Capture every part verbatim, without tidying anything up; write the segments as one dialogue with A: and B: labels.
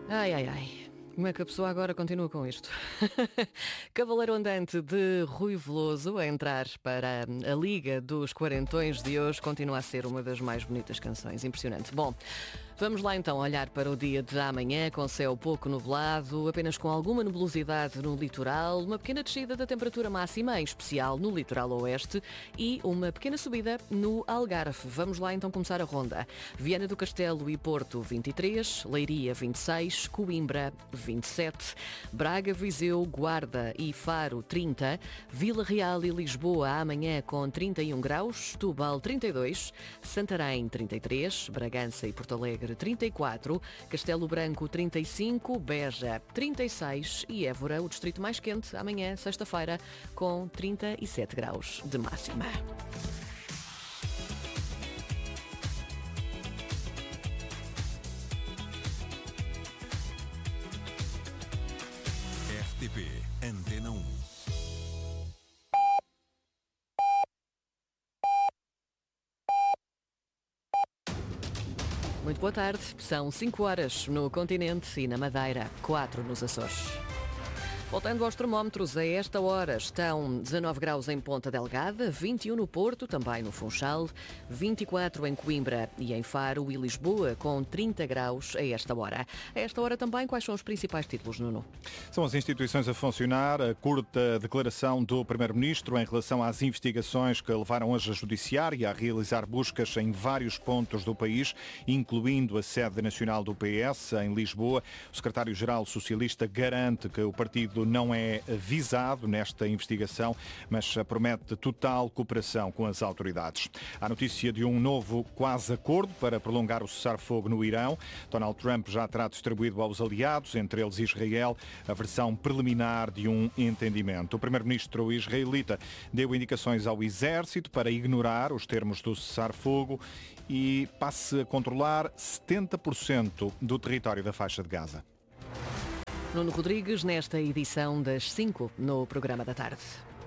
A: Ai, ai, ai. Como é que a pessoa agora continua com isto? Cavaleiro Andante de Rui Veloso a entrar para a Liga dos Quarentões de hoje continua a ser uma das mais bonitas canções. Impressionante. Bom, vamos lá então olhar para o dia de amanhã com céu pouco nublado, apenas com alguma nebulosidade no litoral, uma pequena descida da temperatura máxima, em especial no litoral oeste, e uma pequena subida no Algarve. Vamos lá então começar a ronda. Viana do Castelo e Porto vinte e três, Leiria vinte e seis, Coimbra vinte e sete, Braga, Viseu, Guarda e Faro trinta, Vila Real e Lisboa amanhã com trinta e um graus, Setúbal trinta e dois, Santarém trinta e três, Bragança e Porto Alegre trinta e quatro, Castelo Branco trinta e cinco, Beja trinta e seis e Évora, o distrito mais quente, amanhã, sexta-feira, com trinta e sete graus de máxima.
B: R T P Antena um.
A: Muito boa tarde. São cinco horas no continente e na Madeira, quatro nos Açores. Voltando aos termómetros, a esta hora estão dezanove graus em Ponta Delgada, vinte e um no Porto, também no Funchal, vinte e quatro em Coimbra e em Faro e Lisboa, com trinta graus a esta hora. A esta hora também, quais são os principais títulos, Nuno?
C: São as instituições a funcionar, a curta declaração do Primeiro-Ministro em relação às investigações que levaram hoje a Judiciária a realizar buscas em vários pontos do país, incluindo a sede nacional do P S em Lisboa. O secretário-geral socialista garante que o partido não é visado nesta investigação, mas promete total cooperação com as autoridades. Há notícia de um novo quase acordo para prolongar o cessar-fogo no Irão. Donald Trump já terá distribuído aos aliados, entre eles Israel, a versão preliminar de um entendimento. O primeiro-ministro israelita deu indicações ao exército para ignorar os termos do cessar-fogo e passe a controlar setenta por cento do território da faixa de Gaza.
A: Nuno Rodrigues, nesta edição das cinco no programa da tarde.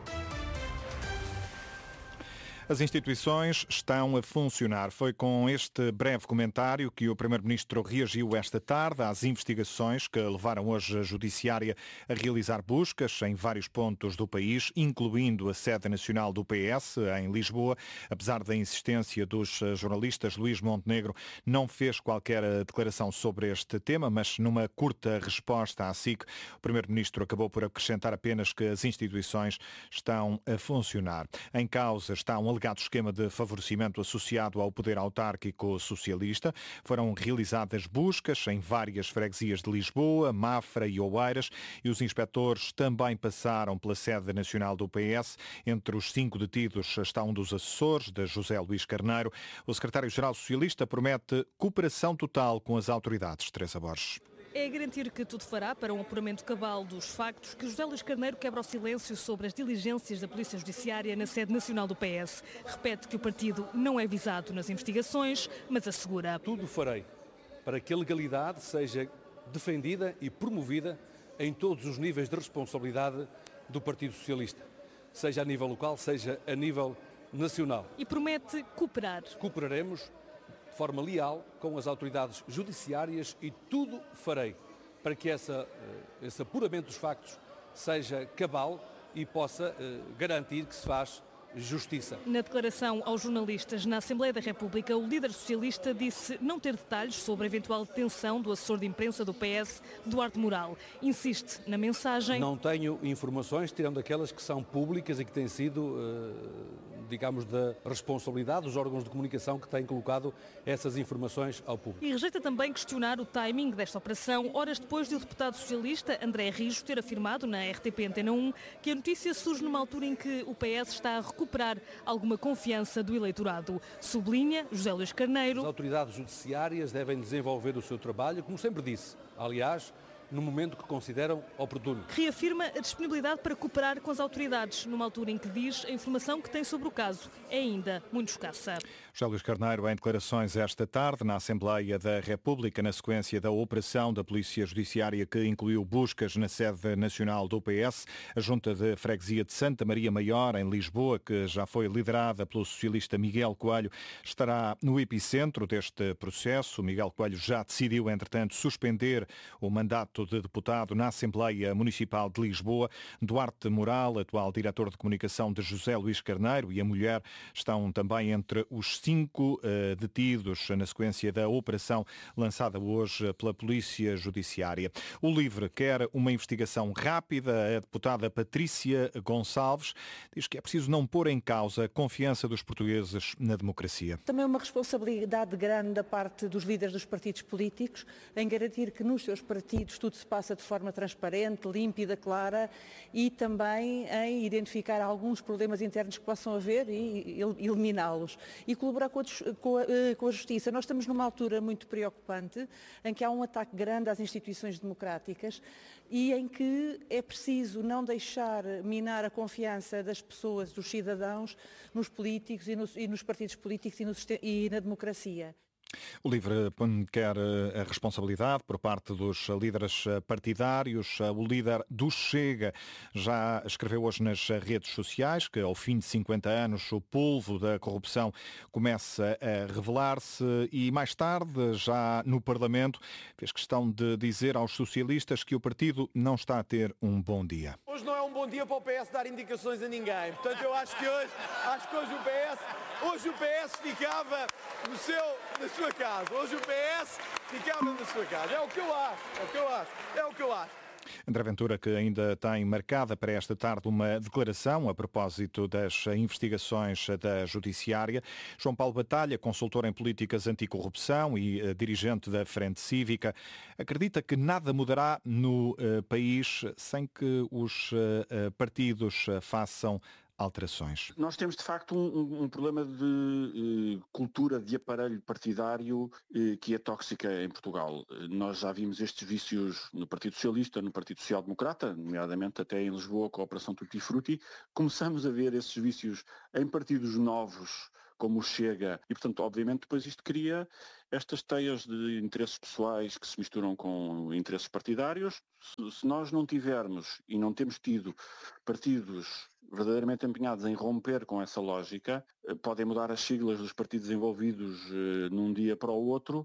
C: As instituições estão a funcionar. Foi com este breve comentário que o Primeiro-Ministro reagiu esta tarde às investigações que levaram hoje a Judiciária a realizar buscas em vários pontos do país, incluindo a sede nacional do P S, em Lisboa. Apesar da insistência dos jornalistas, Luís Montenegro não fez qualquer declaração sobre este tema, mas numa curta resposta à S I C, o Primeiro-Ministro acabou por acrescentar apenas que as instituições estão a funcionar. Em causa está um alegado esquema de favorecimento associado ao poder autárquico socialista. Foram realizadas buscas em várias freguesias de Lisboa, Mafra e Oeiras e os inspectores também passaram pela sede nacional do P S. Entre os cinco detidos está um dos assessores de José Luís Carneiro. O secretário-geral socialista promete cooperação total com as autoridades. Teresa Borges.
D: É garantir que tudo fará para um apuramento cabal dos factos que José Luís Carneiro quebra o silêncio sobre as diligências da Polícia Judiciária na sede nacional do P S. Repete que o partido não é visado nas investigações, mas assegura:
E: tudo farei para que a legalidade seja defendida e promovida em todos os níveis de responsabilidade do Partido Socialista, seja a nível local, seja a nível nacional.
D: E promete cooperar.
E: Cooperaremos de forma leal com as autoridades judiciárias e tudo farei para que essa, esse apuramento dos factos seja cabal e possa garantir que se faz justiça.
D: Na declaração aos jornalistas na Assembleia da República, o líder socialista disse não ter detalhes sobre a eventual detenção do assessor de imprensa do P S, Duarte Moral. Insiste na mensagem:
E: não tenho informações, tirando aquelas que são públicas e que têm sido, digamos, da responsabilidade dos órgãos de comunicação que têm colocado essas informações ao público.
D: E rejeita também questionar o timing desta operação, horas depois de o deputado socialista André Rijo ter afirmado na R T P Antena um que a notícia surge numa altura em que o P S está a recuperar alguma confiança do eleitorado. Sublinha José Luís Carneiro:
E: as autoridades judiciárias devem desenvolver o seu trabalho, como sempre disse, aliás, no momento que consideram oportuno.
D: Reafirma a disponibilidade para cooperar com as autoridades, numa altura em que diz a informação que tem sobre o caso é ainda muito escassa.
C: José Luís Carneiro em declarações esta tarde na Assembleia da República, na sequência da operação da Polícia Judiciária que incluiu buscas na sede nacional do P S, a Junta de Freguesia de Santa Maria Maior, em Lisboa, que já foi liderada pelo socialista Miguel Coelho, estará no epicentro deste processo. Miguel Coelho já decidiu, entretanto, suspender o mandato de deputado na Assembleia Municipal de Lisboa. Duarte Moral, atual diretor de comunicação de José Luís Carneiro, e a mulher estão também entre os cinco uh, detidos na sequência da operação lançada hoje pela Polícia Judiciária. O LIVRE quer uma investigação rápida. A deputada Patrícia Gonçalves diz que é preciso não pôr em causa a confiança dos portugueses na democracia.
F: Também uma responsabilidade grande da parte dos líderes dos partidos políticos em garantir que nos seus partidos tudo se passa de forma transparente, límpida, clara, e também em identificar alguns problemas internos que possam haver e eliminá-los. E colaborar com a, com, a, com a Justiça. Nós estamos numa altura muito preocupante em que há um ataque grande às instituições democráticas e em que é preciso não deixar minar a confiança das pessoas, dos cidadãos, nos políticos e nos, e nos partidos políticos e, no, e na democracia.
C: O LIVRE quer a responsabilidade por parte dos líderes partidários. O líder do Chega já escreveu hoje nas redes sociais que, ao fim de cinquenta anos, o polvo da corrupção começa a revelar-se e, mais tarde, já no Parlamento, fez questão de dizer aos socialistas que o partido não está a ter um bom dia.
G: Hoje não é um bom dia para o P S dar indicações a ninguém. Portanto, eu acho que hoje, acho que hoje o P S, hoje o P S ficava no seu, na sua casa. Hoje o P S ficava na sua casa. É o que eu acho, é o que eu acho, é o que eu acho.
C: André Ventura, que ainda tem marcada para esta tarde uma declaração a propósito das investigações da Judiciária. João Paulo Batalha, consultor em políticas anticorrupção e uh, dirigente da Frente Cívica, acredita que nada mudará no uh, país sem que os uh, uh, partidos uh, façam alterações.
H: Nós temos, de facto, um, um problema de eh, cultura de aparelho partidário eh, que é tóxica em Portugal. Nós já vimos estes vícios no Partido Socialista, no Partido Social Democrata, nomeadamente até em Lisboa com a Operação Tutti Frutti. Começamos a ver esses vícios em partidos novos, como o Chega, e, portanto, obviamente, depois isto cria estas teias de interesses pessoais que se misturam com interesses partidários. Se, se nós não tivermos e não temos tido partidos verdadeiramente empenhados em romper com essa lógica, podem mudar as siglas dos partidos envolvidos eh, num dia para o outro.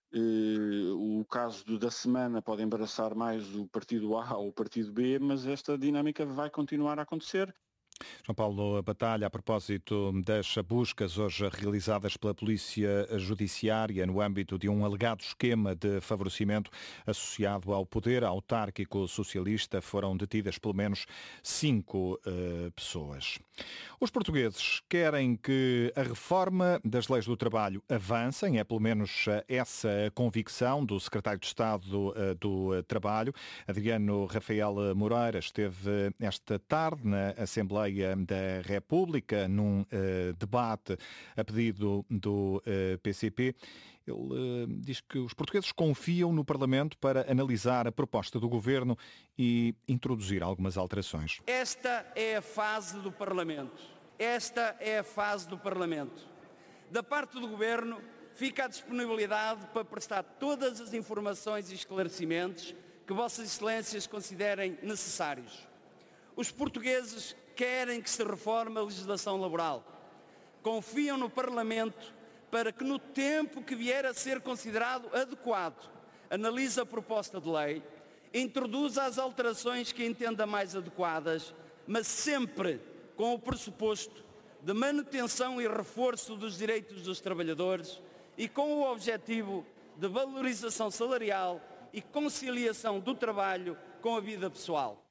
H: Eh, o caso do, da semana pode embaraçar mais o partido A ou o partido B, mas esta dinâmica vai continuar a acontecer.
C: João Paulo Batalha, a propósito das buscas hoje realizadas pela Polícia Judiciária no âmbito de um alegado esquema de favorecimento associado ao poder autárquico socialista, foram detidas pelo menos cinco uh, pessoas. Os portugueses querem que a reforma das leis do trabalho avancem, é pelo menos essa a convicção do secretário de Estado uh, do Trabalho. Adriano Rafael Moreira esteve esta tarde na Assembleia da República num uh, debate a pedido do uh, P C P. Ele uh, diz que os portugueses confiam no Parlamento para analisar a proposta do Governo e introduzir algumas alterações.
I: Esta é a fase do Parlamento. Esta é a fase do Parlamento. Da parte do Governo fica a disponibilidade para prestar todas as informações e esclarecimentos que Vossas Excelências considerem necessários. Os portugueses querem que se reforme a legislação laboral. Confiam no Parlamento para que, no tempo que vier a ser considerado adequado, analise a proposta de lei, introduza as alterações que entenda mais adequadas, mas sempre com o pressuposto de manutenção e reforço dos direitos dos trabalhadores e com o objetivo de valorização salarial e conciliação do trabalho com a vida pessoal.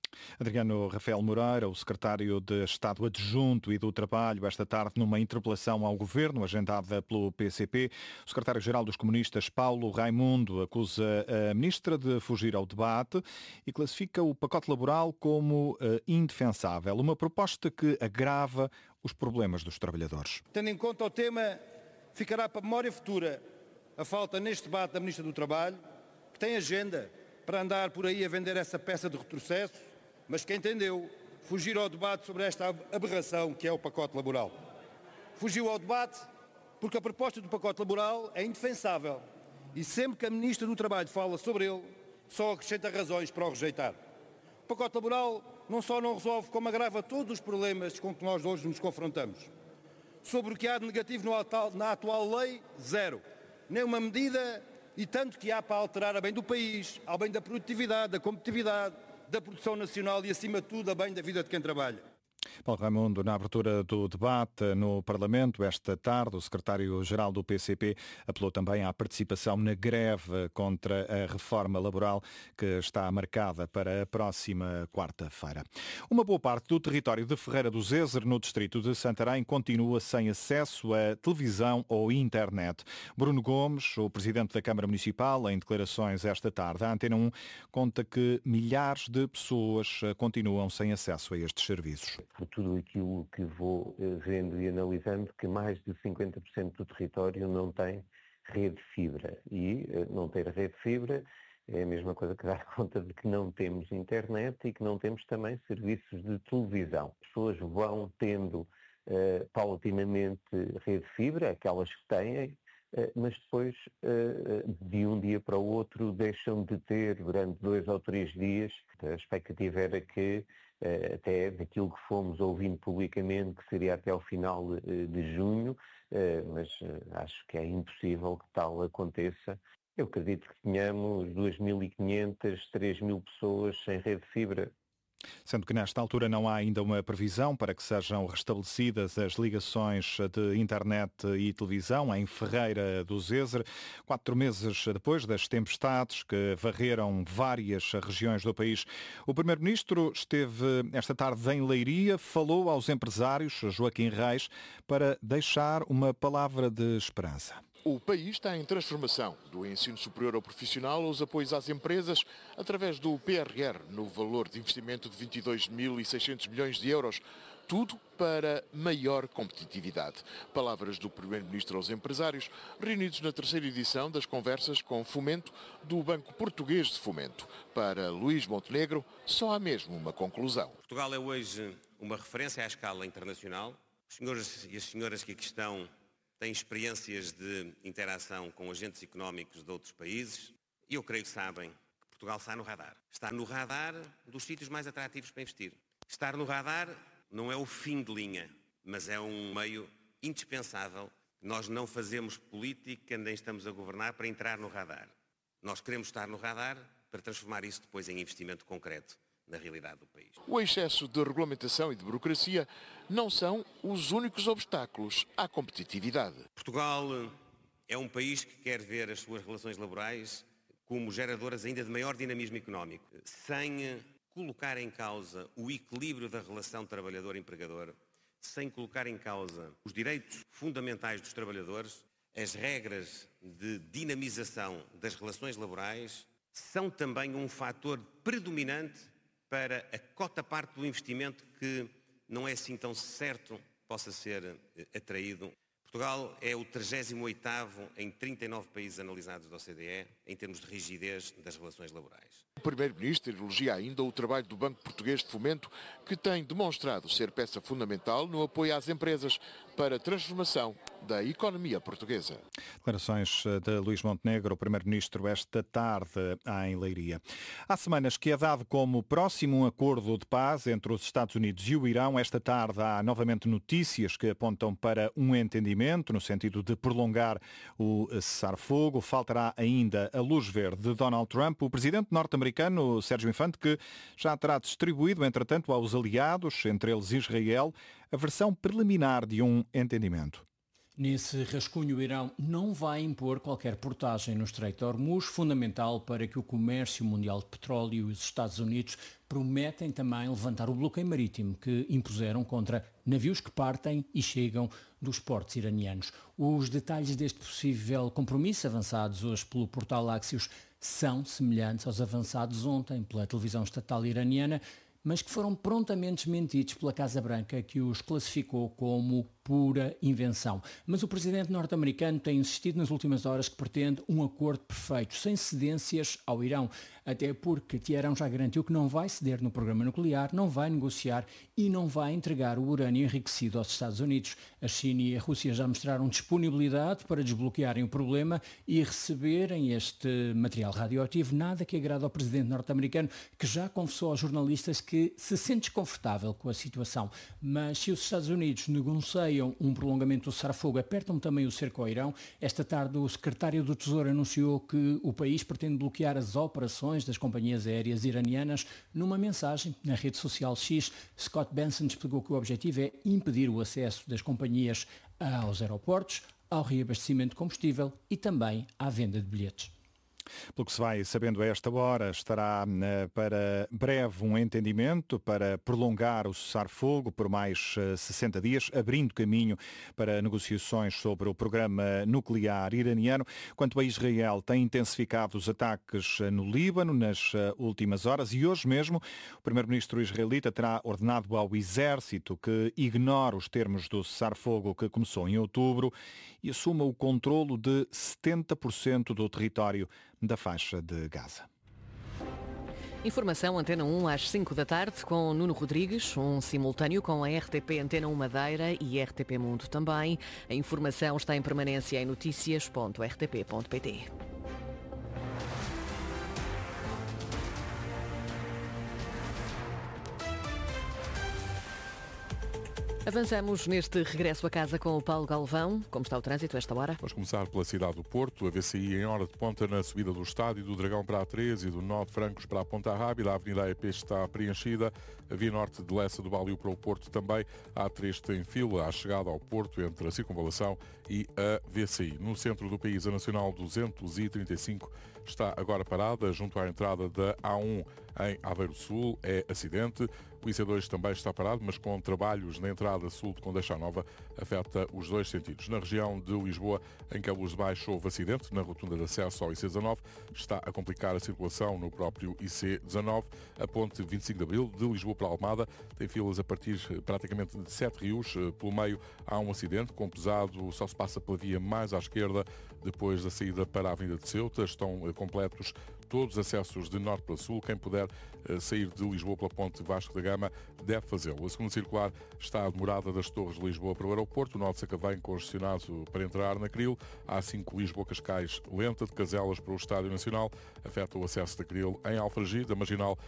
C: Adriano Rafael Moreira, o secretário de Estado Adjunto e do Trabalho, esta tarde numa interpelação ao Governo, agendada pelo P C P. O secretário-geral dos comunistas, Paulo Raimundo, acusa a ministra de fugir ao debate e classifica o pacote laboral como uh, indefensável, uma proposta que agrava os problemas dos trabalhadores.
J: Tendo em conta o tema, ficará para a memória futura a falta neste debate da ministra do Trabalho, que tem agenda para andar por aí a vender essa peça de retrocesso, mas que entendeu fugir ao debate sobre esta aberração que é o pacote laboral. Fugiu ao debate porque a proposta do pacote laboral é indefensável e sempre que a Ministra do Trabalho fala sobre ele, só acrescenta razões para o rejeitar. O pacote laboral não só não resolve, como agrava todos os problemas com que nós hoje nos confrontamos. Sobre o que há de negativo no atual, na atual lei, zero. Nem uma medida e tanto que há para alterar a bem do país, ao bem da produtividade, da competitividade, da produção nacional e, acima de tudo, a bem da vida de quem trabalha.
C: Paulo Raimundo, na abertura do debate no Parlamento esta tarde, o secretário-geral do P C P apelou também à participação na greve contra a reforma laboral que está marcada para a próxima quarta-feira. Uma boa parte do território de Ferreira do Zezer, no distrito de Santarém, continua sem acesso a televisão ou internet. Bruno Gomes, o presidente da Câmara Municipal, em declarações esta tarde à Antena um, conta que milhares de pessoas continuam sem acesso a estes serviços.
K: Por tudo aquilo que vou vendo e analisando, que mais de cinquenta por cento do território não tem rede de fibra. E não ter rede de fibra é a mesma coisa que dar conta de que não temos internet e que não temos também serviços de televisão. As pessoas vão tendo uh, paulatinamente rede de fibra, aquelas que têm, uh, mas depois uh, de um dia para o outro deixam de ter durante dois ou três dias. A expectativa era que até daquilo que fomos ouvindo publicamente, que seria até ao final de junho, mas acho que é impossível que tal aconteça. Eu acredito que tenhamos duas mil e quinhentas, três mil pessoas sem rede de fibra.
C: Sendo que nesta altura não há ainda uma previsão para que sejam restabelecidas as ligações de internet e televisão em Ferreira do Zezer, quatro meses depois das tempestades que varreram várias regiões do país. O primeiro-ministro esteve esta tarde em Leiria, falou aos empresários, Joaquim Reis, para deixar uma palavra de esperança.
L: O país está em transformação, do ensino superior ao profissional aos apoios às empresas, através do P R R, no valor de investimento de vinte e dois mil e seiscentos milhões de euros, tudo para maior competitividade. Palavras do primeiro-ministro aos empresários, reunidos na terceira edição das conversas com Fomento do Banco Português de Fomento. Para Luís Montenegro, só há mesmo uma conclusão.
M: Portugal é hoje uma referência à escala internacional. Os senhores e as senhoras que aqui estão têm experiências de interação com agentes económicos de outros países e eu creio que sabem que Portugal está no radar. Está no radar dos sítios mais atrativos para investir. Estar no radar não é o fim de linha, mas é um meio indispensável. Nós não fazemos política, nem estamos a governar para entrar no radar. Nós queremos estar no radar para transformar isso depois em investimento concreto na realidade do país.
L: O excesso de regulamentação e de burocracia não são os únicos obstáculos à competitividade.
M: Portugal é um país que quer ver as suas relações laborais como geradoras ainda de maior dinamismo económico, sem colocar em causa o equilíbrio da relação trabalhador-empregador, sem colocar em causa os direitos fundamentais dos trabalhadores. As regras de dinamização das relações laborais são também um fator predominante para a cota-parte do investimento que não é assim tão certo possa ser atraído. Portugal é o trigésimo oitavo em trinta e nove países analisados da O C D E em termos de rigidez das relações laborais.
L: O primeiro-ministro elogia ainda o trabalho do Banco Português de Fomento, que tem demonstrado ser peça fundamental no apoio às empresas para a transformação da economia portuguesa.
C: Declarações de Luís Montenegro, o primeiro-ministro, esta tarde em Leiria. Há semanas que é dado como próximo um acordo de paz entre os Estados Unidos e o Irão. Esta tarde há novamente notícias que apontam para um entendimento no sentido de prolongar o cessar-fogo. Faltará ainda a luz verde de Donald Trump. O presidente norte-americano, Sérgio Infante, que já terá distribuído, entretanto, aos aliados, entre eles Israel, a versão preliminar de um entendimento.
N: Nesse rascunho, o Irão não vai impor qualquer portagem no Estreito de Hormuz, fundamental para que o comércio mundial de petróleo e os Estados Unidos prometem também levantar o bloqueio marítimo que impuseram contra navios que partem e chegam dos portos iranianos. Os detalhes deste possível compromisso, avançados hoje pelo portal Axios, são semelhantes aos avançados ontem pela televisão estatal iraniana, mas que foram prontamente desmentidos pela Casa Branca, que os classificou como pura invenção. Mas o presidente norte-americano tem insistido nas últimas horas que pretende um acordo perfeito, sem cedências ao Irão, até porque Teherão já garantiu que não vai ceder no programa nuclear, não vai negociar e não vai entregar o urânio enriquecido aos Estados Unidos. A China e a Rússia já mostraram disponibilidade para desbloquearem o problema e receberem este material radioativo, nada que agrada ao presidente norte-americano, que já confessou aos jornalistas que se sente desconfortável com a situação. Mas se os Estados Unidos negociam um prolongamento do cessar-fogo, apertam também o cerco ao Irão. Esta tarde o secretário do Tesouro anunciou que o país pretende bloquear as operações das companhias aéreas iranianas. Numa mensagem na rede social X, Scott Benson explicou que o objetivo é impedir o acesso das companhias aos aeroportos, ao reabastecimento de combustível e também à venda de bilhetes.
C: Pelo que se vai sabendo a esta hora, estará uh, para breve um entendimento para prolongar o cessar-fogo por mais uh, sessenta dias, abrindo caminho para negociações sobre o programa nuclear iraniano. Quanto a Israel, tem intensificado os ataques uh, no Líbano nas uh, últimas horas e hoje mesmo o primeiro-ministro israelita terá ordenado ao exército que ignore os termos do cessar-fogo que começou em outubro e assuma o controlo de setenta por cento do território da faixa de Gaza.
A: Informação Antena um às cinco da tarde com Nuno Rodrigues, um simultâneo com a R T P Antena um Madeira e R T P Mundo também. A informação está em permanência em notícias ponto r t p ponto p t. Avançamos neste regresso a casa com o Paulo Galvão. Como está o trânsito a esta hora?
O: Vamos começar pela cidade do Porto. A V C I em hora de ponta na subida do Estádio, do Dragão para a treze e do Nó de Francos para a Ponta Rábida. A Avenida A E P está preenchida. A Via Norte de Lessa do Balio para o Porto também. Há três tem fila à chegada ao Porto entre a Circunvalação e a V C I. No centro do país, a Nacional duzentos e trinta e cinco está agora parada junto à entrada da A um em Aveiro Sul. É acidente. O I C dois também está parado, mas com trabalhos na entrada sul de Condeixa Nova, afeta os dois sentidos. Na região de Lisboa, em Cabelos de Baixo, houve acidente na rotunda de acesso ao I C dezanove. Está a complicar a circulação no próprio I C dezanove. A ponte vinte e cinco de Abril, de Lisboa para Almada, tem filas a partir praticamente de Sete Rios. Pelo meio há um acidente com pesado, só se passa pela via mais à esquerda, depois da saída para a Avenida de Ceuta. Estão completos todos os acessos de norte para sul. Quem puder sair de Lisboa pela ponte Vasco da Gama deve fazê-lo. A segunda circular está demorada das Torres de Lisboa para o aeroporto. O nó de Sacavém congestionado para entrar na Cril. A A cinco Lisboa-Cascais lenta, de Caselas para o Estádio Nacional. Afeta o acesso da Cril em Alfragide. A Marginal